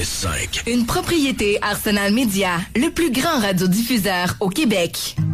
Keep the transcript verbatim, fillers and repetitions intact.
cinq. Une propriété Arsenal Média, le plus grand radiodiffuseur au Québec.